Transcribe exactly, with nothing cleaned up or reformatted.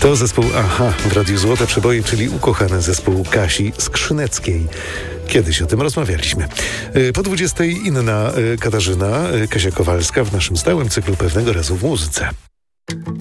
To zespół Aha w Radiu Złote Przeboje, czyli ukochany zespół Kasi Skrzyneckiej. Kiedyś o tym rozmawialiśmy. Po dwudziestej inna Katarzyna, Kasia Kowalska w naszym stałym cyklu Pewnego razu w muzyce.